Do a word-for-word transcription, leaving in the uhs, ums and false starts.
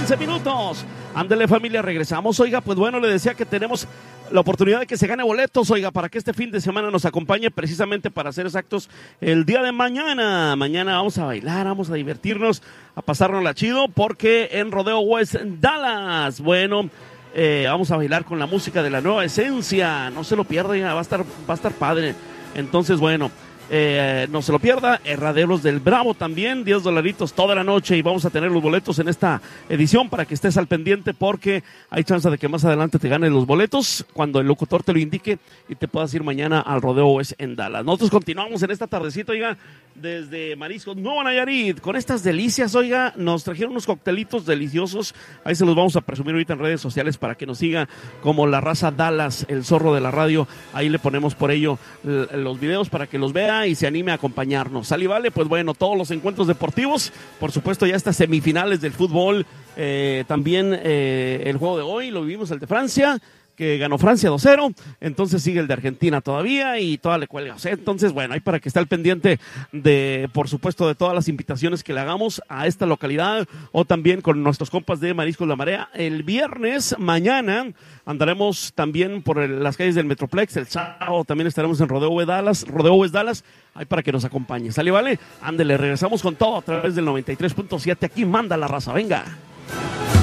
quince minutos. Ándele, familia, regresamos. Oiga, pues bueno, le decía que tenemos la oportunidad de que se gane boletos, oiga, para que este fin de semana nos acompañe, precisamente para ser exactos, el día de mañana. Mañana vamos a bailar, vamos a divertirnos, a pasárnosla chido, porque en Rodeo West en Dallas, bueno, eh, vamos a bailar con la música de la Nueva Esencia. No se lo pierda, ya, va a estar, va a estar padre. Entonces, bueno, Eh, no se lo pierda. Herraderos del Bravo también, diez dolaritos toda la noche, y vamos a tener los boletos en esta edición para que estés al pendiente, porque hay chance de que más adelante te ganes los boletos cuando el locutor te lo indique y te puedas ir mañana al Rodeo West en Dallas. Nosotros continuamos en esta tardecita, oiga, desde Mariscos Nuevo Nayarit, con estas delicias, oiga, nos trajeron unos coctelitos deliciosos, ahí se los vamos a presumir ahorita en redes sociales para que nos siga como La Raza Dallas, el zorro de la radio. Ahí le ponemos por ello los videos para que los vea y se anime a acompañarnos. ¿Sale y vale? Pues bueno, todos los encuentros deportivos, por supuesto ya estas semifinales del fútbol, eh, también eh, el juego de hoy, lo vivimos el de Francia, que ganó Francia dos cero, entonces sigue el de Argentina todavía y toda le cuelga. O sea, entonces, bueno, ahí para que esté al pendiente de, por supuesto, de todas las invitaciones que le hagamos a esta localidad, o también con nuestros compas de Mariscos La Marea. El viernes, mañana, andaremos también por el, las calles del Metroplex. El sábado también estaremos en Rodeo West Dallas, Rodeo West Dallas, ahí para que nos acompañe. ¿Sale, vale? Ándele, regresamos con todo a través del noventa y tres punto siete. Aquí manda La Raza, venga.